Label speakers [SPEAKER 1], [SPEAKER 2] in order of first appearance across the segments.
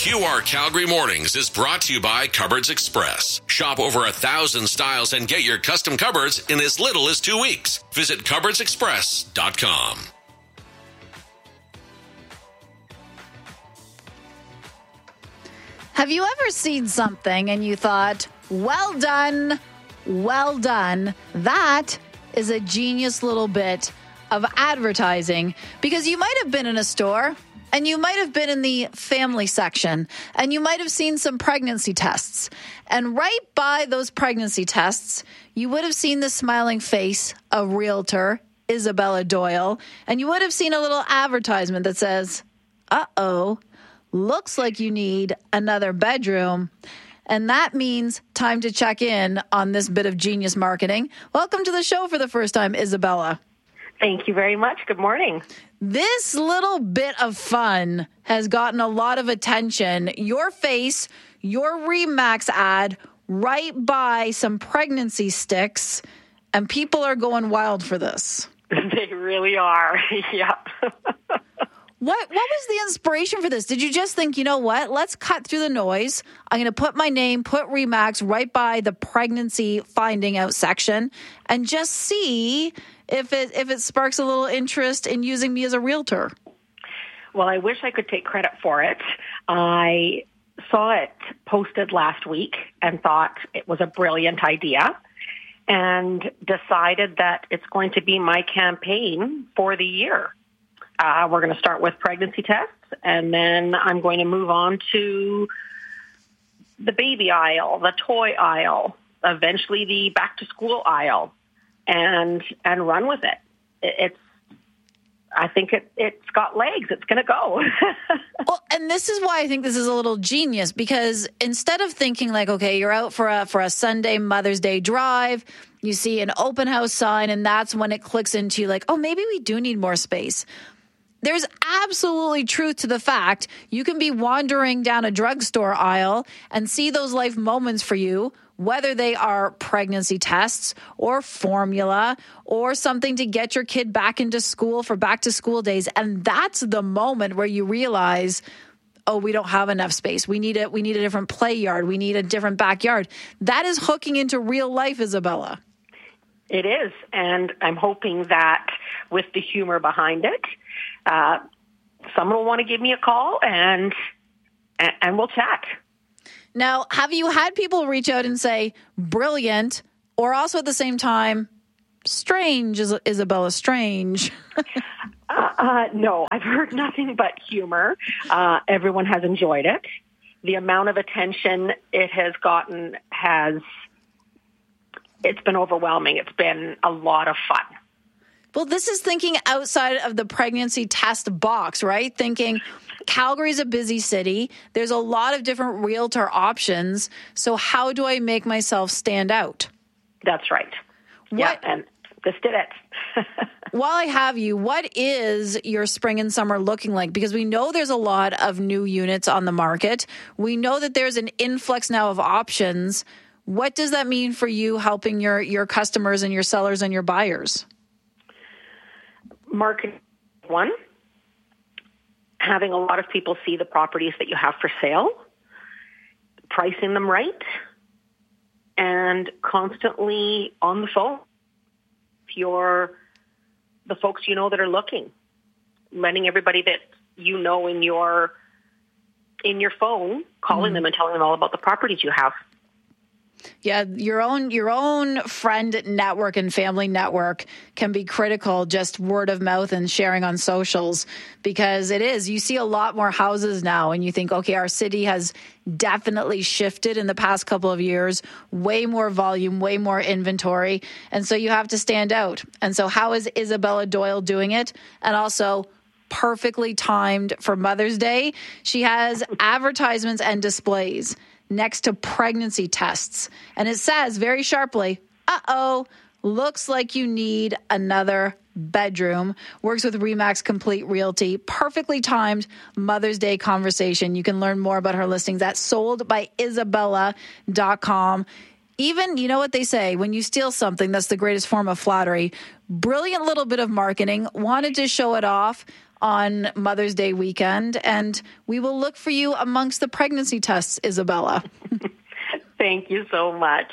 [SPEAKER 1] QR Calgary Mornings is brought to you by Cupboards Express. Shop over 1,000 styles and get your custom cupboards in as little as 2 weeks. Visit cupboardsexpress.com.
[SPEAKER 2] Have you ever seen something and you thought, well done, well done? That is a genius little bit of advertising, because you might have been in a store and you might have been in the family section and you might have seen some pregnancy tests. And right by those pregnancy tests, you would have seen the smiling face of realtor Isabella Doyle, and you would have seen a little advertisement that says, uh-oh, looks like you need another bedroom. And that means time to check in on this bit of genius marketing. Welcome to the show for the first time, Isabella.
[SPEAKER 3] Thank you very much. Good morning.
[SPEAKER 2] This little bit of fun has gotten a lot of attention. Your face, your RE/MAX ad, right by some pregnancy sticks, and people are going wild for this.
[SPEAKER 3] They really are. Yeah.
[SPEAKER 2] What was the inspiration for this? Did you just think, you know what, let's cut through the noise. I'm going to put my name, put RE/MAX right by the pregnancy finding out section and just see if it sparks a little interest in using me as a realtor?
[SPEAKER 3] Well, I wish I could take credit for it. I saw it posted last week and thought it was a brilliant idea and decided that it's going to be my campaign for the year. We're going to start with pregnancy tests, and then I'm going to move on to the baby aisle, the toy aisle, eventually the back-to-school aisle, and run with it. I think it's got legs. It's going to go.
[SPEAKER 2] Well, and this is why I think this is a little genius, because instead of thinking like, okay, you're out for a Sunday Mother's Day drive, you see an open house sign, and that's when it clicks into you like, oh, maybe we do need more space. There's absolutely truth to the fact you can be wandering down a drugstore aisle and see those life moments for you, whether they are pregnancy tests or formula or something to get your kid back into school for back to school days. And that's the moment where you realize, oh, we don't have enough space. We need a different play yard. We need a different backyard. That is hooking into real life, Isabella.
[SPEAKER 3] It is. And I'm hoping that with the humor behind it, someone will want to give me a call and we'll chat.
[SPEAKER 2] Now, have you had people reach out and say, brilliant, or also at the same time, strange, Isabella, strange?
[SPEAKER 3] No, I've heard nothing but humor. Everyone has enjoyed it. The amount of attention it has gotten it's been overwhelming. It's been a lot of fun.
[SPEAKER 2] Well, this is thinking outside of the pregnancy test box, right? Thinking Calgary's a busy city. There's a lot of different realtor options. So how do I make myself stand out?
[SPEAKER 3] That's right. Yeah, and this did it.
[SPEAKER 2] While I have you, what is your spring and summer looking like? Because we know there's a lot of new units on the market. We know that there's an influx now of options. What does that mean for you helping your customers and your sellers and your buyers?
[SPEAKER 3] Market one, having a lot of people see the properties that you have for sale, pricing them right, and constantly on the phone. If you're the folks you know that are looking, letting everybody that you know in your phone, calling them and telling them all about the properties you have.
[SPEAKER 2] Yeah, your own friend network and family network can be critical, just word of mouth and sharing on socials, because it is. You see a lot more houses now and you think, okay, our city has definitely shifted in the past couple of years, way more volume, way more inventory. And so you have to stand out. And so how is Isabella Doyle doing it? And also perfectly timed for Mother's Day. She has advertisements and displays next to pregnancy tests. And it says very sharply, uh-oh, looks like you need another bedroom. Works with RE/MAX Complete Realty. Perfectly timed Mother's Day conversation. You can learn more about her listings at soldbyisabella.com. Even, you know what they say, when you steal something, that's the greatest form of flattery. Brilliant little bit of marketing. Wanted to show it off. on Mother's Day weekend, and we will look for you amongst the pregnancy tests, Isabella.
[SPEAKER 3] Thank you so much.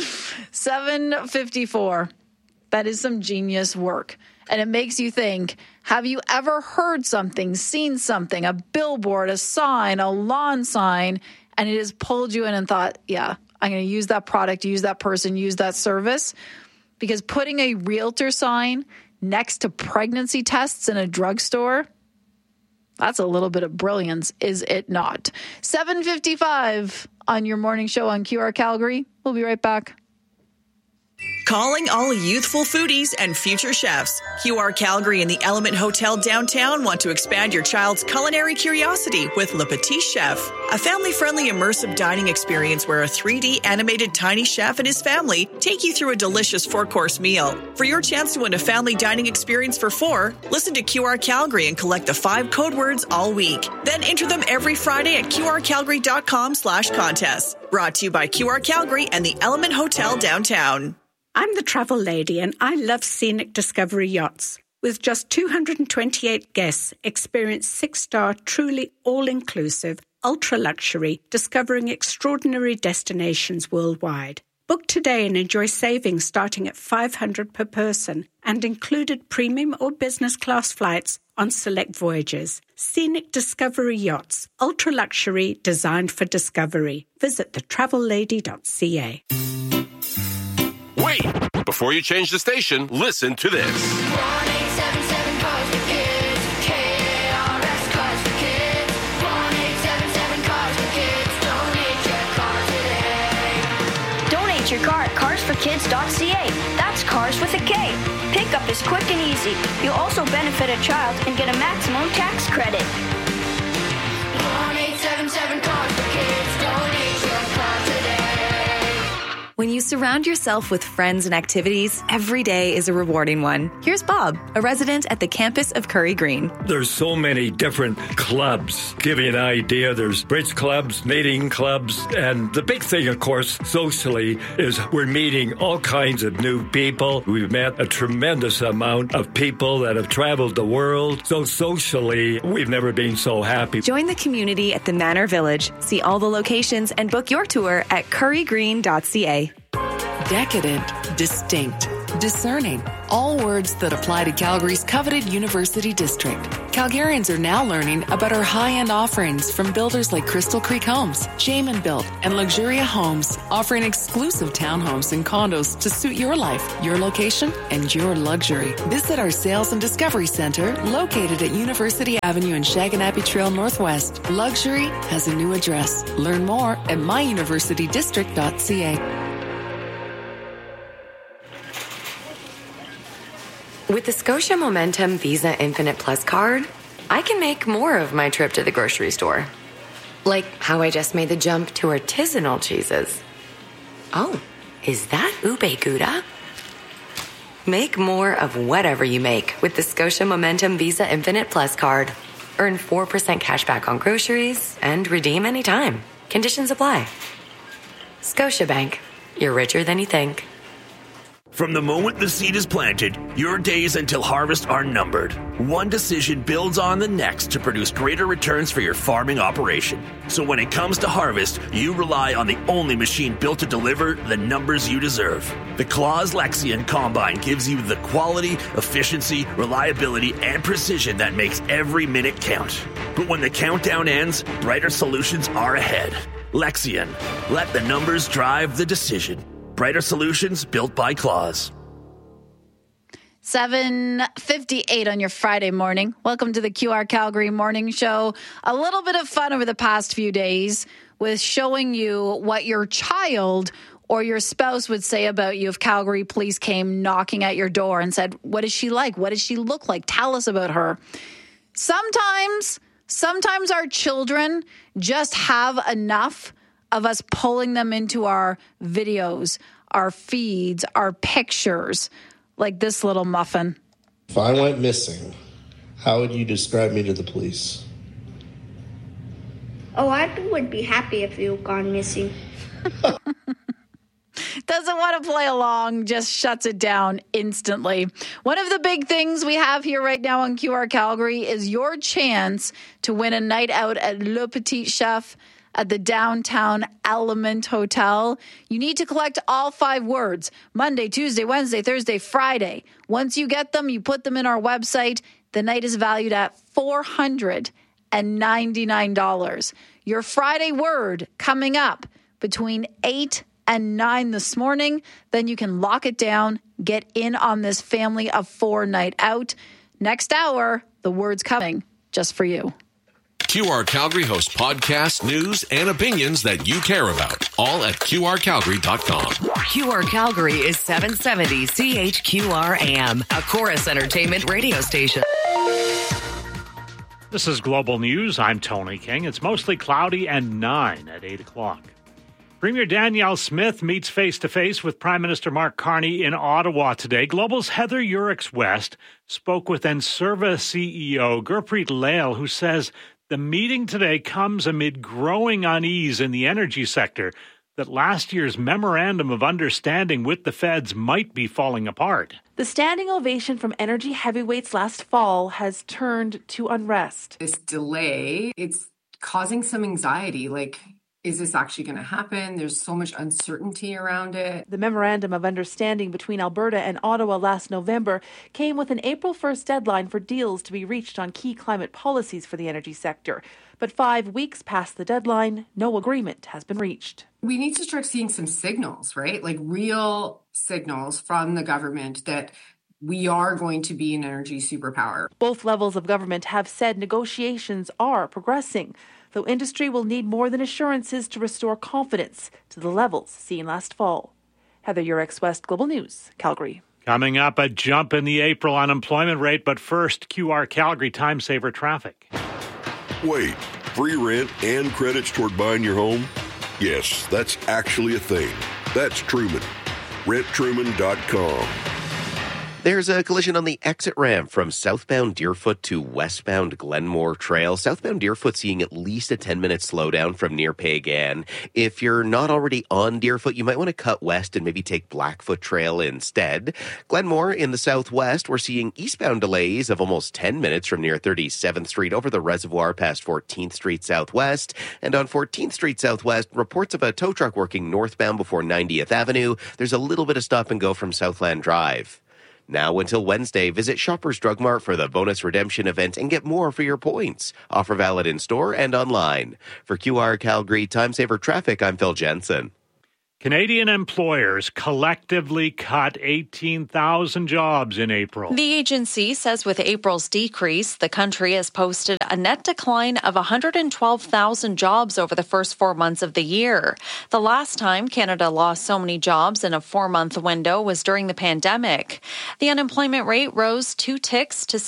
[SPEAKER 2] 7:54. That is some genius work. And it makes you think, have you ever heard something, seen something, a billboard, a sign, a lawn sign, and it has pulled you in and thought, yeah, I'm going to use that product, use that person, use that service? Because putting a realtor sign next to pregnancy tests in a drugstore, that's a little bit of brilliance, is it not? 7:55 on your morning show on QR Calgary. We'll be right back.
[SPEAKER 4] Calling all youthful foodies and future chefs. QR Calgary and the Element Hotel downtown want to expand your child's culinary curiosity with Le Petit Chef, a family-friendly immersive dining experience where a 3D animated tiny chef and his family take you through a delicious 4-course meal. For your chance to win a family dining experience for 4, listen to QR Calgary and collect the 5 code words all week. Then enter them every Friday at qrcalgary.com/contest. Brought to you by QR Calgary and the Element Hotel downtown.
[SPEAKER 5] I'm the travel lady and I love Scenic Discovery Yachts. With just 228 guests, experience 6-star, truly all-inclusive, ultra-luxury, discovering extraordinary destinations worldwide. Book today and enjoy savings starting at $500 per person and included premium or business class flights on select voyages. Scenic Discovery Yachts, ultra-luxury, designed for discovery. Visit thetravellady.ca.
[SPEAKER 6] Wait! Before you change the station, listen to this.
[SPEAKER 7] 1-877 Cars for Kids. KRS Cars for Kids. 1-877 Cars for Kids. Donate your car today.
[SPEAKER 8] Donate your car at carsforkids.ca. That's cars with a K. Pickup is quick and easy. You'll also benefit a child and get a maximum tax credit.
[SPEAKER 7] 1-877 Cars for Kids. Donate your car today.
[SPEAKER 9] When you surround yourself with friends and activities, every day is a rewarding one. Here's Bob, a resident at the campus of Curry Green.
[SPEAKER 10] There's so many different clubs. Give you an idea, there's bridge clubs, knitting clubs, and the big thing, of course, socially, is we're meeting all kinds of new people. We've met a tremendous amount of people that have traveled the world. So socially, we've never been so happy.
[SPEAKER 9] Join the community at the Manor Village. See all the locations and book your tour at currygreen.ca.
[SPEAKER 11] Decadent, distinct, discerning. All words that apply to Calgary's coveted University District. Calgarians are now learning about our high-end offerings from builders like Crystal Creek Homes, Jamin Built, and Luxuria Homes, offering exclusive townhomes and condos to suit your life, your location, and your luxury. Visit our Sales and Discovery Center, located at University Avenue and Shaganappi Trail Northwest. Luxury has a new address. Learn more at myuniversitydistrict.ca.
[SPEAKER 12] With the Scotia Momentum Visa Infinite Plus card, I can make more of my trip to the grocery store. Like how I just made the jump to artisanal cheeses. Oh, is that ube gouda? Make more of whatever you make with the Scotia Momentum Visa Infinite Plus card. Earn 4% cash back on groceries and redeem anytime. Conditions apply. Scotiabank. You're richer than you think.
[SPEAKER 13] From the moment the seed is planted, your days until harvest are numbered. One decision builds on the next to produce greater returns for your farming operation. So when it comes to harvest, you rely on the only machine built to deliver the numbers you deserve. The Claas Lexion Combine gives you the quality, efficiency, reliability, and precision that makes every minute count. But when the countdown ends, brighter solutions are ahead. Lexion. Let the numbers drive the decision. Brighter solutions built by Claas.
[SPEAKER 2] 7:58 on your Friday morning. Welcome to the QR Calgary Morning Show. A little bit of fun over the past few days with showing you what your child or your spouse would say about you if Calgary police came knocking at your door and said, what is she like? What does she look like? Tell us about her. Sometimes our children just have enough of us pulling them into our videos, our feeds, our pictures, like this little muffin.
[SPEAKER 14] If I went missing, how would you describe me to the police?
[SPEAKER 15] Oh, I would be happy if you gone missing.
[SPEAKER 2] Doesn't doesn't want to play along, just shuts it down instantly. One of the big things we have here right now on QR Calgary is your chance to win a night out at Le Petit Chef at the downtown Element Hotel. You need to collect all 5 words: Monday, Tuesday, Wednesday, Thursday, Friday. Once you get them, you put them in our website. The night is valued at $499. Your Friday word coming up between 8 and 9 this morning. Then you can lock it down, get in on this family of 4 night out. Next hour, the word's coming just for you.
[SPEAKER 1] QR Calgary hosts podcasts, news, and opinions that you care about, all at QRCalgary.com.
[SPEAKER 15] QR Calgary is 770 CHQR AM, a Chorus Entertainment radio station.
[SPEAKER 16] This is Global News. I'm Tony King. It's mostly cloudy and 9 at 8 o'clock. Premier Danielle Smith meets face-to-face with Prime Minister Mark Carney in Ottawa today. Global's Heather Urix-West spoke with Enserva CEO Gurpreet Lail, who says the meeting today comes amid growing unease in the energy sector, that last year's memorandum of understanding with the feds might be falling apart.
[SPEAKER 17] The standing ovation from energy heavyweights last fall has turned to unrest.
[SPEAKER 18] This delay, it's causing some anxiety. Like, is this actually going to happen? There's so much uncertainty around it.
[SPEAKER 17] The memorandum of understanding between Alberta and Ottawa last November came with an April 1st deadline for deals to be reached on key climate policies for the energy sector. But 5 weeks past the deadline, no agreement has been reached.
[SPEAKER 18] We need to start seeing some signals, right? Like real signals from the government that we are going to be an energy superpower.
[SPEAKER 17] Both levels of government have said negotiations are progressing, though industry will need more than assurances to restore confidence to the levels seen last fall. Heather Urix-West, Global News, Calgary.
[SPEAKER 16] Coming up, a jump in the April unemployment rate, but first, QR Calgary time saver traffic.
[SPEAKER 19] Wait, free rent and credits toward buying your home? Yes, that's actually a thing. That's Truman. RentTruman.com.
[SPEAKER 20] There's a collision on the exit ramp from southbound Deerfoot to westbound Glenmore Trail. Southbound Deerfoot seeing at least a 10-minute slowdown from near Pagan. If you're not already on Deerfoot, you might want to cut west and maybe take Blackfoot Trail instead. Glenmore in the southwest, we're seeing eastbound delays of almost 10 minutes from near 37th Street over the reservoir past 14th Street Southwest. And on 14th Street Southwest, reports of a tow truck working northbound before 90th Avenue. There's a little bit of stop and go from Southland Drive. Now until Wednesday, visit Shoppers Drug Mart for the bonus redemption event and get more for your points. Offer valid in store and online. For QR Calgary Time Saver Traffic, I'm Phil Jensen.
[SPEAKER 16] Canadian employers collectively cut 18,000 jobs in April.
[SPEAKER 21] The agency says with April's decrease, the country has posted a net decline of 112,000 jobs over the first 4 months of the year. The last time Canada lost so many jobs in a 4-month window was during the pandemic. The unemployment rate rose 2 ticks to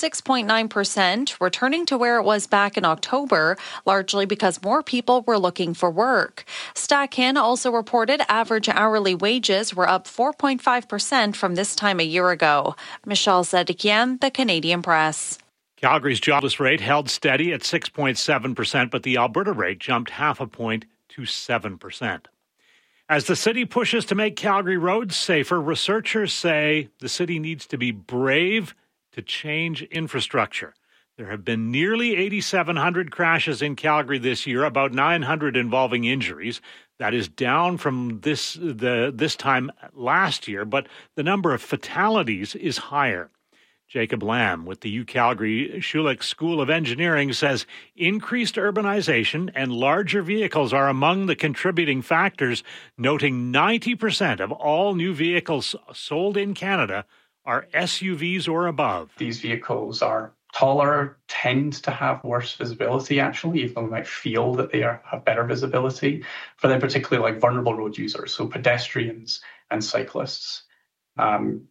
[SPEAKER 21] 6.9%, returning to where it was back in October, largely because more people were looking for work. StatCan also reported average hourly wages were up 4.5% from this time a year ago. Michelle Zedekian, The Canadian Press.
[SPEAKER 16] Calgary's jobless rate held steady at 6.7%, but the Alberta rate jumped 0.5 point to 7%. As the city pushes to make Calgary roads safer, researchers say the city needs to be brave to change infrastructure. There have been nearly 8,700 crashes in Calgary this year, about 900 involving injuries. That is down from this time last year, but the number of fatalities is higher. Jacob Lamb with the UCalgary Schulich School of Engineering says increased urbanization and larger vehicles are among the contributing factors, noting 90% of all new vehicles sold in Canada are SUVs or above.
[SPEAKER 22] These vehicles are taller, tend to have worse visibility, actually, even though we might feel that they have better visibility, for them particularly like vulnerable road users, so pedestrians and cyclists. And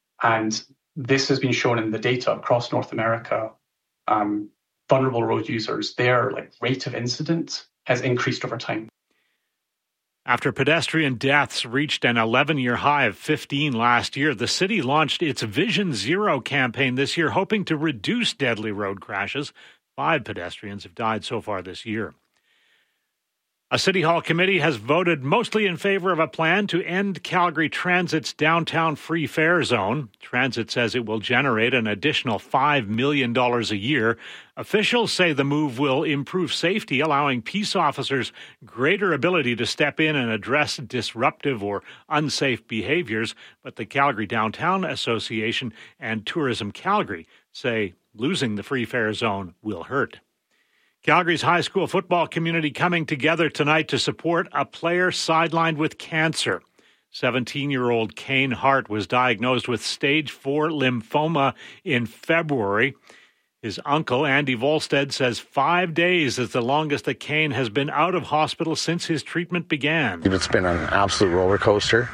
[SPEAKER 22] this has been shown in the data across North America. Vulnerable road users, their rate of incident has increased over time.
[SPEAKER 16] After pedestrian deaths reached an 11-year high of 15 last year, the city launched its Vision Zero campaign this year, hoping to reduce deadly road crashes. 5 pedestrians have died so far this year. A City Hall committee has voted mostly in favor of a plan to end Calgary Transit's downtown free fare zone. Transit says it will generate an additional $5 million a year. Officials say the move will improve safety, allowing peace officers greater ability to step in and address disruptive or unsafe behaviors. But the Calgary Downtown Association and Tourism Calgary say losing the free fare zone will hurt. Calgary's high school football community coming together tonight to support a player sidelined with cancer. 17-year-old Kane Hart was diagnosed with stage 4 lymphoma in February. His uncle, Andy Volstead, says 5 days is the longest that Kane has been out of hospital since his treatment began.
[SPEAKER 3] It's been an absolute roller coaster.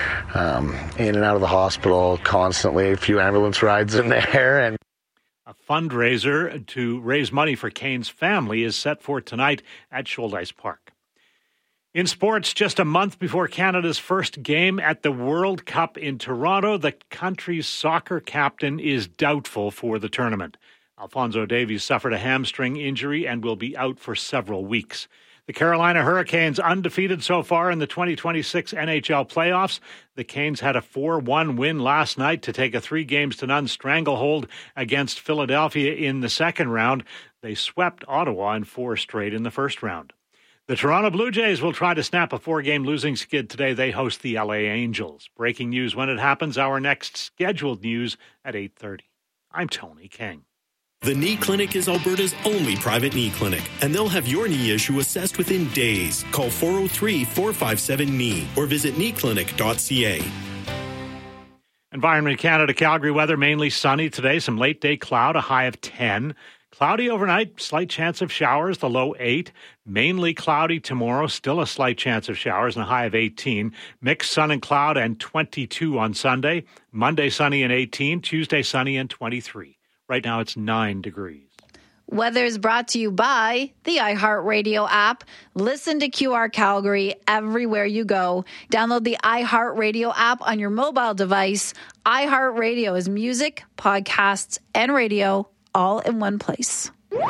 [SPEAKER 3] In and out of the hospital constantly, a few ambulance rides in there, and
[SPEAKER 16] a fundraiser to raise money for Kane's family is set for tonight at Shoaldice Park. In sports, just a month before Canada's first game at the World Cup in Toronto, the country's soccer captain is doubtful for the tournament. Alphonso Davies suffered a hamstring injury and will be out for several weeks. The Carolina Hurricanes undefeated so far in the 2026 NHL playoffs. The Canes had a 4-1 win last night to take a 3-0 stranglehold against Philadelphia in the second round. They swept Ottawa in 4 straight in the first round. The Toronto Blue Jays will try to snap a 4-game losing skid today. They host the LA Angels. Breaking news when it happens. Our next scheduled news at 8:30. I'm Tony King.
[SPEAKER 4] The Knee Clinic is Alberta's only private knee clinic, and they'll have your knee issue assessed within days. Call 403-457-KNEE or visit kneeclinic.ca.
[SPEAKER 16] Environment Canada, Calgary weather, mainly sunny today. Some late-day cloud, a high of 10. Cloudy overnight, slight chance of showers, the low 8. Mainly cloudy tomorrow, still a slight chance of showers and a high of 18. Mixed sun and cloud and 22 on Sunday. Monday sunny and 18. Tuesday sunny and 23. Right now it's 9 degrees.
[SPEAKER 2] Weather is brought to you by the iHeartRadio app. Listen to QR Calgary everywhere you go. Download the iHeartRadio app on your mobile device. iHeartRadio is music, podcasts, and radio all in one place.